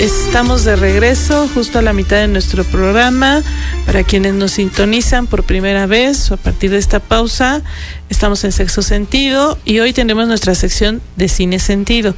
Estamos de regreso justo a la mitad de nuestro programa. Para quienes nos sintonizan por primera vez o a partir de esta pausa, estamos en Sexto Sentido y hoy tenemos nuestra sección de Cine Sentido.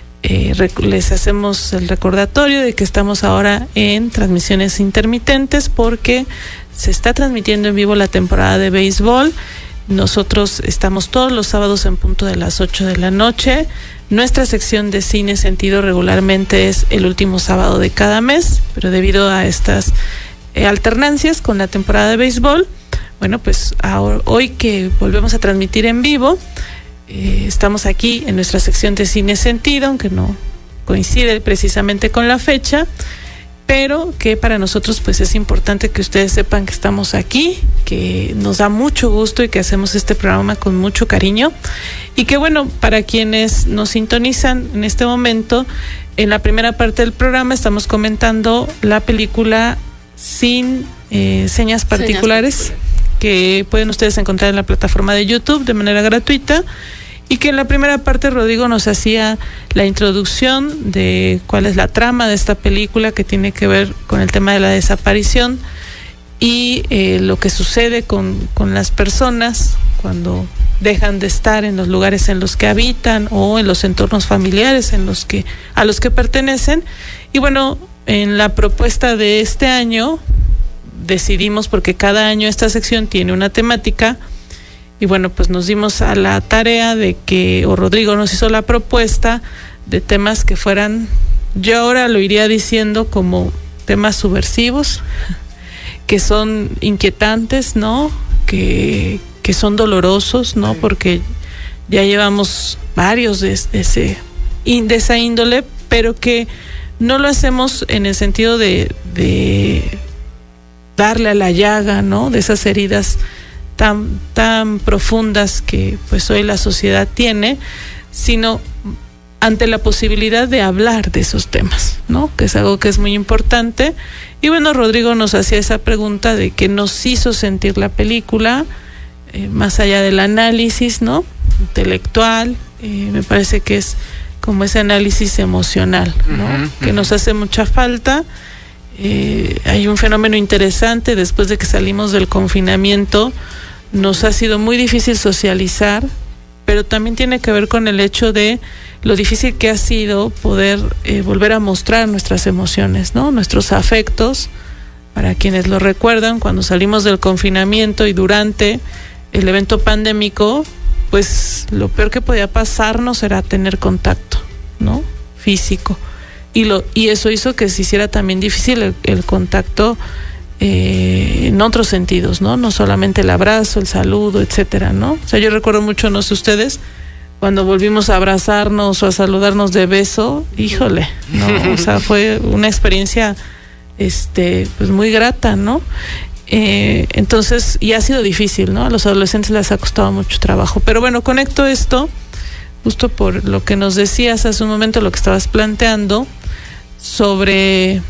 Les hacemos el recordatorio de que estamos ahora en transmisiones intermitentes porque se está transmitiendo en vivo la temporada de béisbol. Nosotros estamos todos los sábados en punto de las 8 de la noche. Nuestra sección de Cine Sentido regularmente es el último sábado de cada mes, pero debido a estas alternancias con la temporada de béisbol, bueno, pues hoy que volvemos a transmitir en vivo, estamos aquí en nuestra sección de Cine Sentido, aunque no coincide precisamente con la fecha, pero que para nosotros pues es importante que ustedes sepan que estamos aquí, que nos da mucho gusto y que hacemos este programa con mucho cariño. Y que bueno, para quienes nos sintonizan en este momento, en la primera parte del programa estamos comentando la película Sin Señas Particulares, que pueden ustedes encontrar en la plataforma de YouTube de manera gratuita. Y que en la primera parte Rodrigo nos hacía la introducción de cuál es la trama de esta película, que tiene que ver con el tema de la desaparición y lo que sucede con las personas cuando dejan de estar en los lugares en los que habitan o en los entornos familiares a los que pertenecen. Y bueno, en la propuesta de este año decidimos, porque cada año esta sección tiene una temática, y bueno, pues nos dimos a la tarea de que, o Rodrigo nos hizo la propuesta de temas que fueran, yo ahora lo iría diciendo como temas subversivos, que son inquietantes, ¿no? Que son dolorosos, ¿no? Porque ya llevamos varios de esa índole, pero que no lo hacemos en el sentido de darle a la llaga, ¿no? De esas heridas tan profundas que pues hoy la sociedad tiene, sino ante la posibilidad de hablar de esos temas, ¿no? Que es algo que es muy importante. Y bueno, Rodrigo nos hacía esa pregunta de qué nos hizo sentir la película, más allá del análisis, ¿no? Intelectual, me parece que es como ese análisis emocional, ¿no? Que nos hace mucha falta. Hay un fenómeno interesante: después de que salimos del confinamiento, nos ha sido muy difícil socializar, pero también tiene que ver con el hecho de lo difícil que ha sido poder volver a mostrar nuestras emociones, ¿no? Nuestros afectos. Para quienes lo recuerdan, cuando salimos del confinamiento y durante el evento pandémico, pues lo peor que podía pasarnos era tener contacto, ¿no? Físico. Y eso hizo que se hiciera también difícil el contacto en otros sentidos, ¿no? No solamente el abrazo, el saludo, etcétera, ¿no? O sea, yo recuerdo mucho, no sé ustedes, cuando volvimos a abrazarnos o a saludarnos de beso, híjole, ¿no? O sea, fue una experiencia pues muy grata, ¿no? Entonces, y ha sido difícil, ¿no? A los adolescentes les ha costado mucho trabajo. Pero bueno, conecto esto justo por lo que nos decías hace un momento, lo que estabas planteando sobre,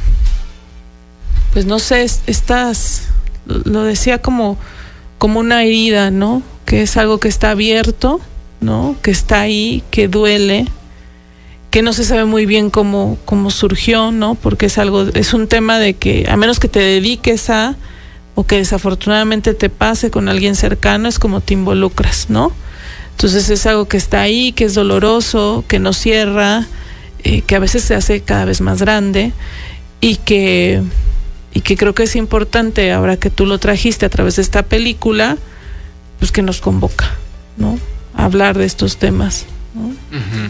pues no sé, lo decía como una herida, ¿no? Que es algo que está abierto, ¿no? Que está ahí, que duele, que no se sabe muy bien cómo surgió, ¿no? Porque es un tema de que, a menos que te dediques o que desafortunadamente te pase con alguien cercano, es como te involucras, ¿no? Entonces es algo que está ahí, que es doloroso, que no cierra, que a veces se hace cada vez más grande y que creo que es importante, ahora que tú lo trajiste a través de esta película, pues que nos convoca, ¿no? A hablar de estos temas, ¿no?